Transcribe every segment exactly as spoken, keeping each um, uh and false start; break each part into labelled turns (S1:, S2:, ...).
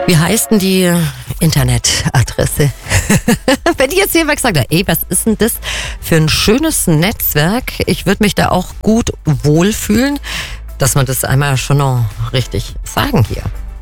S1: Wie heißt denn die Internetadresse? Wenn jetzt jemand gesagt hat, ey, was ist denn das für ein schönes Netzwerk? Ich würde mich da auch gut wohlfühlen, dass man das einmal schon noch richtig sagen hier.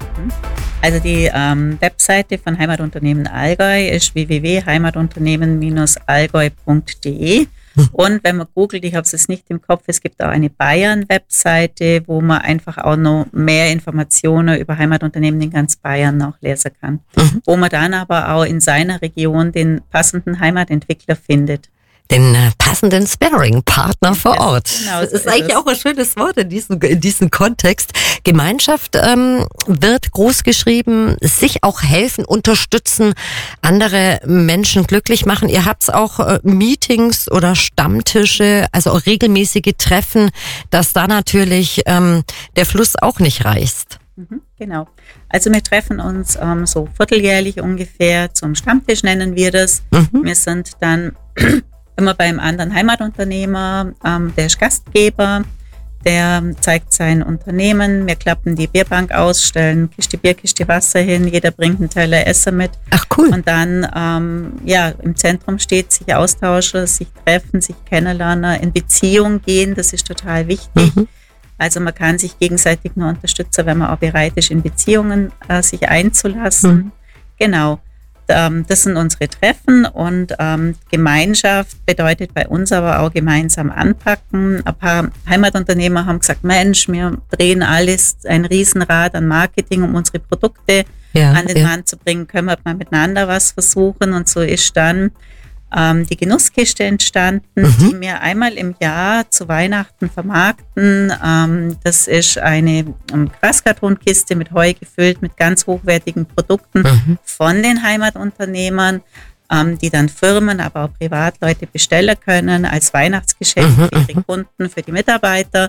S2: Also die ähm, Webseite von Heimatunternehmen Allgäu ist w w w punkt heimatunternehmen Bindestrich allgäu punkt d e. Und wenn man googelt, ich habe es jetzt nicht im Kopf, es gibt auch eine Bayern-Webseite, wo man einfach auch noch mehr Informationen über Heimatunternehmen in ganz Bayern nachlesen kann. Mhm. Wo man dann aber auch in seiner Region den passenden Heimatentwickler findet.
S1: Den äh, passenden Sparring-Partner vor Ort.
S2: Genau,
S1: das
S2: so
S1: ist eigentlich
S2: es.
S1: auch ein schönes Wort in diesem, in diesem Kontext. Gemeinschaft ähm, wird groß geschrieben, sich auch helfen, unterstützen, andere Menschen glücklich machen. Ihr habt auch äh, Meetings oder Stammtische, also auch regelmäßige Treffen, dass da natürlich ähm, der Fluss auch nicht reißt.
S2: Mhm, genau. Also wir treffen uns ähm, so vierteljährlich ungefähr zum Stammtisch, nennen wir das. Mhm. Wir sind dann immer beim anderen Heimatunternehmer, ähm, der ist Gastgeber, der zeigt sein Unternehmen, wir klappen die Bierbank aus, stellen Kiste Bier, Kiste Wasser hin, jeder bringt einen Teller Essen mit.
S1: Ach cool.
S2: Und dann, ähm, ja, im Zentrum steht, sich austauschen, sich treffen, sich kennenlernen, in Beziehung gehen, das ist total wichtig. Mhm. Also man kann sich gegenseitig nur unterstützen, wenn man auch bereit ist, in Beziehungen äh, sich einzulassen. Mhm. Genau. Das sind unsere Treffen und ähm, Gemeinschaft bedeutet bei uns aber auch gemeinsam anpacken. Ein paar Heimatunternehmer haben gesagt, Mensch, wir drehen alles ein Riesenrad an Marketing, um unsere Produkte ja, an den ja. Mann zu bringen. Können wir mal miteinander was versuchen? Und so ist dann ähm, die Genusskiste entstanden, mhm. die wir einmal im Jahr zu Weihnachten vermarkten. Ähm, das ist eine um, Graskartonkiste mit Heu gefüllt, mit ganz hochwertigen Produkten mhm. von den Heimatunternehmern, ähm, die dann Firmen, aber auch Privatleute bestellen können als Weihnachtsgeschenk mhm. für ihre Kunden, für die Mitarbeiter.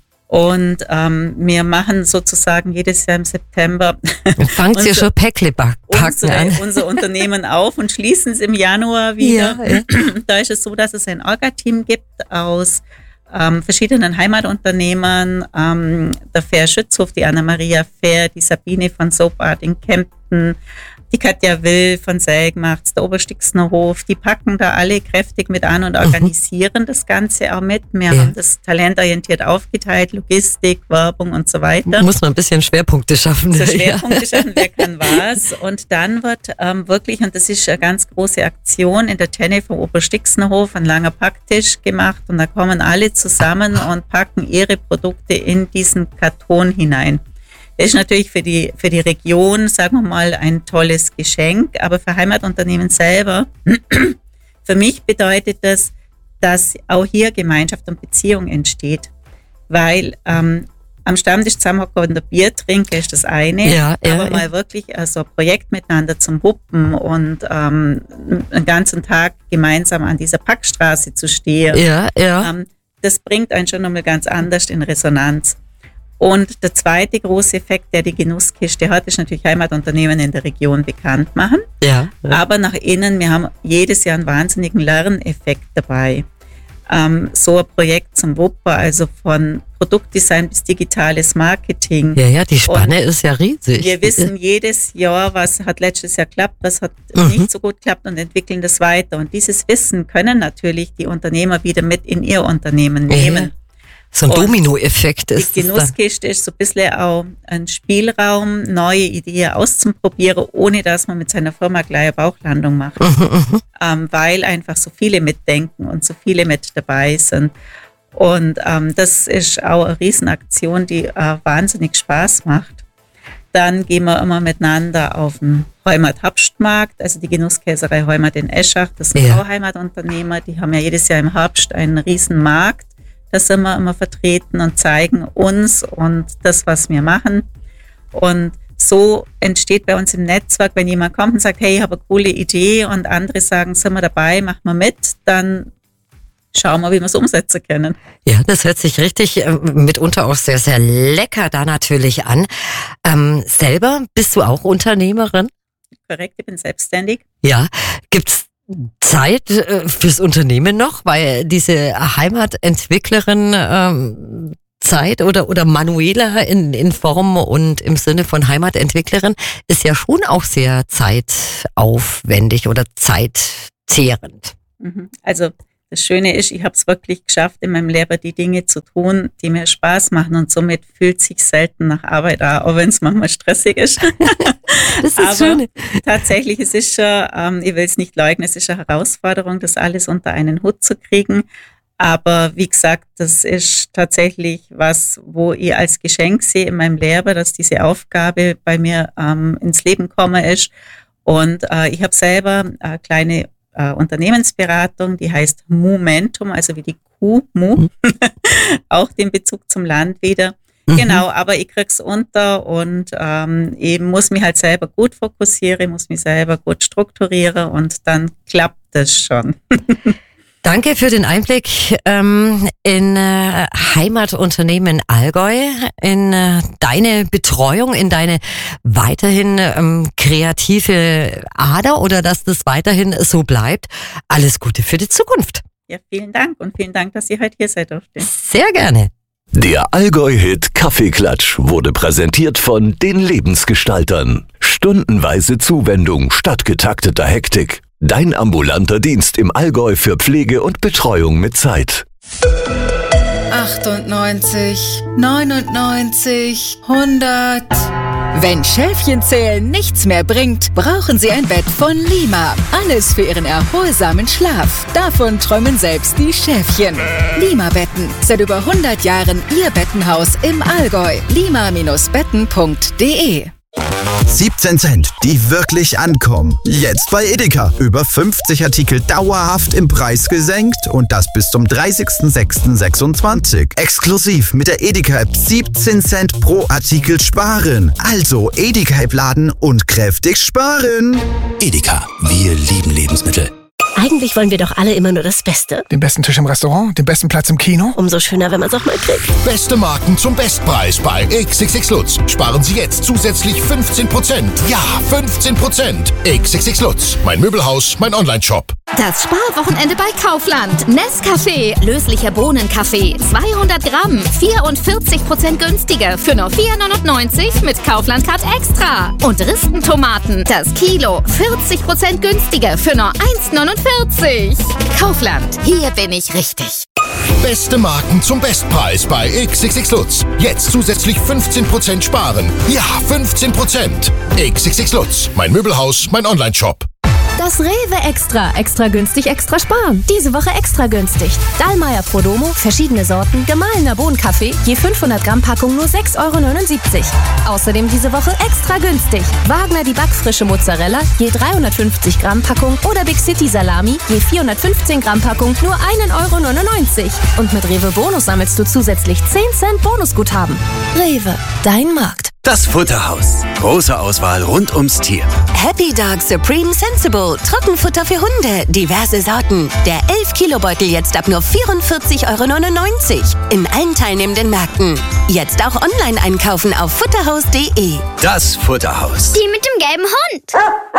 S2: Und ähm, wir machen sozusagen jedes Jahr im September
S1: fangt ihr schon Päckle packen
S2: unsere,
S1: an.
S2: unser Unternehmen auf und schließen es im Januar wieder.
S1: Ja, ja.
S2: Da ist es so, dass es ein Orga-Team gibt aus ähm, verschiedenen Heimatunternehmern. Ähm, der Fair Schützhof, die Anna-Maria Fair, die Sabine von Soap Art in Kempten, die Katja Will von Selgmachts, der Oberstixner Hof, die packen da alle kräftig mit an und organisieren mhm. das Ganze auch mit. Wir ja. haben das talentorientiert aufgeteilt, Logistik, Werbung und so weiter.
S1: Muss man ein bisschen Schwerpunkte schaffen.
S2: So Schwerpunkte ja. schaffen, wer kann was. Und dann wird ähm, wirklich, und das ist eine ganz große Aktion, in der Tenne vom Oberstixner Hof ein langer Packtisch gemacht und da kommen alle zusammen und packen ihre Produkte in diesen Karton hinein. Das ist natürlich für die, für die Region, sagen wir mal, ein tolles Geschenk, aber für Heimatunternehmen selber, für mich bedeutet das, dass auch hier Gemeinschaft und Beziehung entsteht, weil ähm, am Stammtisch zusammenhocken und ein Bier trinken ist das eine,
S1: ja, ja,
S2: aber
S1: ja.
S2: mal wirklich also ein Projekt miteinander zum Wuppen und ähm, einen ganzen Tag gemeinsam an dieser Packstraße zu stehen,
S1: ja, ja.
S2: Ähm, das bringt einen schon nochmal ganz anders in Resonanz. Und der zweite große Effekt, der die Genusskiste hat, ist natürlich Heimatunternehmen in der Region bekannt machen.
S1: Ja, ja.
S2: Aber nach innen, wir haben jedes Jahr einen wahnsinnigen Lerneffekt dabei. Ähm, so ein Projekt zum Wupper, also von Produktdesign bis digitales Marketing.
S1: Ja, ja, die Spanne und ist ja riesig.
S2: Wir wissen jedes Jahr, was hat letztes Jahr geklappt, was hat mhm. nicht so gut geklappt und entwickeln das weiter. Und dieses Wissen können natürlich die Unternehmer wieder mit in ihr Unternehmen nehmen.
S1: Ja. So ein Dominoeffekt ist
S2: die Genusskiste ist so ein bisschen auch ein Spielraum, neue Ideen auszuprobieren, ohne dass man mit seiner Firma gleich eine Bauchlandung macht. Mhm, ähm, weil einfach so viele mitdenken und so viele mit dabei sind. Und ähm, das ist auch eine Riesenaktion, die äh, wahnsinnig Spaß macht. Dann gehen wir immer miteinander auf den Heimat-Herbstmarkt, also die Genusskäserei Heimat in Eschach, das sind ja. auch Heimatunternehmer, die haben ja jedes Jahr im Herbst einen riesen Markt. Da sind wir immer vertreten und zeigen uns und das, was wir machen. Und so entsteht bei uns im Netzwerk, wenn jemand kommt und sagt, hey, ich habe eine coole Idee und andere sagen, sind wir dabei, machen wir mit, dann schauen wir, wie wir es umsetzen können.
S1: Ja, das hört sich richtig äh, mitunter auch sehr, sehr lecker da natürlich an. Ähm, selber bist du auch Unternehmerin?
S2: Korrekt, ich bin selbstständig.
S1: Ja, gibt's Zeit äh, fürs Unternehmen noch, weil diese Heimatentwicklerin ähm, Zeit oder, oder Manuela in, in Form und im Sinne von Heimatentwicklerin ist ja schon auch sehr zeitaufwendig oder zeitzehrend.
S2: Also das Schöne ist, ich habe es wirklich geschafft, in meinem Leben die Dinge zu tun, die mir Spaß machen und somit fühlt es sich selten nach Arbeit an, auch wenn es manchmal stressig ist.
S1: Das ist
S2: Aber
S1: schön.
S2: Tatsächlich, es ist schon, ähm, ich will es nicht leugnen, es ist eine Herausforderung, das alles unter einen Hut zu kriegen. Aber wie gesagt, das ist tatsächlich was, wo ich als Geschenk sehe in meinem Leben, dass diese Aufgabe bei mir ähm, ins Leben gekommen ist. Und äh, ich habe selber eine kleine äh, Unternehmensberatung, die heißt Momentum, also wie die Kuh, Mu, auch den Bezug zum Land wieder. Mhm. Genau, aber ich krieg's unter und ähm, ich muss mich halt selber gut fokussieren, muss mich selber gut strukturieren und dann klappt das schon.
S1: Danke für den Einblick ähm, in äh, Heimatunternehmen Allgäu, in äh, deine Betreuung, in deine weiterhin ähm, kreative Ader oder dass das weiterhin so bleibt. Alles Gute für die Zukunft.
S2: Ja, vielen Dank und vielen Dank, dass ihr heute hier seid durfte.
S1: Sehr gerne.
S3: Der Allgäu-Hit Kaffeeklatsch wurde präsentiert von den Lebensgestaltern. Stundenweise Zuwendung statt getakteter Hektik. Dein ambulanter Dienst im Allgäu für Pflege und Betreuung mit Zeit.
S4: achtundneunzig, neunundneunzig, hundert. Wenn Schäfchenzählen nichts mehr bringt, brauchen Sie ein Bett von Lima. Alles für Ihren erholsamen Schlaf. Davon träumen selbst die Schäfchen. Lima-Betten. Seit über hundert Jahren Ihr Bettenhaus im Allgäu. lima Bindestrich betten punkt de
S5: siebzehn Cent, die wirklich ankommen. Jetzt bei Edeka. Über fünfzig Artikel dauerhaft im Preis gesenkt und das bis zum dreißigsten sechsten sechsundzwanzig. Exklusiv mit der Edeka-App siebzehn Cent pro Artikel sparen. Also Edeka-App laden und kräftig sparen.
S6: Edeka, wir lieben Lebensmittel.
S7: Eigentlich wollen wir doch alle immer nur das Beste.
S8: Den besten Tisch im Restaurant, den besten Platz im Kino.
S7: Umso schöner, wenn man es auch mal kriegt.
S6: Beste Marken zum Bestpreis bei X X X Lutz. Sparen Sie jetzt zusätzlich fünfzehn Prozent. Ja, fünfzehn Prozent. X X X Lutz. Mein Möbelhaus, mein Onlineshop.
S9: Das Sparwochenende bei Kaufland. Nescafé, löslicher Bohnenkaffee, zweihundert Gramm, vierundvierzig Prozent günstiger für nur vier neunundneunzig mit Kaufland Card Extra. Und Ristentomaten, das Kilo, vierzig Prozent günstiger für nur eins neunundvierzig. Kaufland, hier bin ich richtig.
S6: Beste Marken zum Bestpreis bei X X X Lutz. Jetzt zusätzlich fünfzehn Prozent sparen. Ja, fünfzehn Prozent. X X X Lutz. Mein Möbelhaus, mein Onlineshop.
S10: Das Rewe Extra. Extra günstig, extra sparen. Diese Woche extra günstig. Dallmayr Prodomo, verschiedene Sorten, gemahlener Bohnenkaffee, je fünfhundert Gramm Packung nur sechs Euro neunundsiebzig. Außerdem diese Woche extra günstig. Wagner die backfrische Mozzarella, je dreihundertfünfzig Gramm Packung oder Big City Salami, je vierhundertfünfzehn Gramm Packung nur ein Euro neunundneunzig. Und mit Rewe Bonus sammelst du zusätzlich zehn Cent Bonusguthaben. Rewe, dein Markt.
S11: Das Futterhaus. Große Auswahl rund ums Tier.
S12: Happy Dog Supreme Sensible. Trockenfutter für Hunde. Diverse Sorten. Der elf Kilo Beutel jetzt ab nur vierundvierzig Euro neunundneunzig. In allen teilnehmenden Märkten. Jetzt auch online einkaufen auf futterhaus punkt de.
S11: Das Futterhaus.
S13: Die mit dem gelben Hund.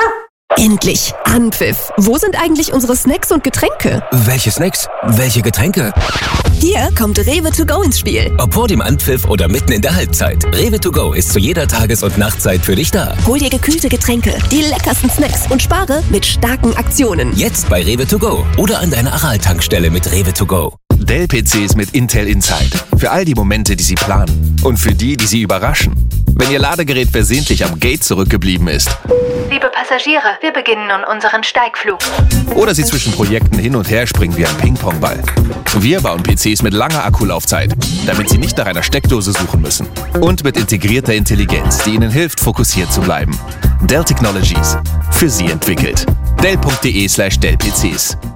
S14: Endlich! Anpfiff! Wo sind eigentlich unsere Snacks und Getränke?
S15: Welche Snacks? Welche Getränke?
S14: Hier kommt Rewe to go ins Spiel.
S15: Ob vor dem Anpfiff oder mitten in der Halbzeit. Rewe to go ist zu jeder Tages- und Nachtzeit für dich da.
S14: Hol dir gekühlte Getränke, die leckersten Snacks und spare mit starken Aktionen.
S15: Jetzt bei Rewe to go oder an deiner Aral-Tankstelle mit Rewe to go.
S16: Dell-P Cs mit Intel Inside. Für all die Momente, die Sie planen. Und für die, die Sie überraschen. Wenn Ihr Ladegerät versehentlich am Gate zurückgeblieben ist.
S17: Liebe Passagiere, wir beginnen nun unseren Steigflug.
S16: Oder Sie zwischen Projekten hin und her springen wie ein Ping-Pong-Ball. Wir bauen P Cs mit langer Akkulaufzeit, damit Sie nicht nach einer Steckdose suchen müssen. Und mit integrierter Intelligenz, die Ihnen hilft, fokussiert zu bleiben. Dell Technologies. Für Sie entwickelt. Dell punkt de slash Dell P Cs.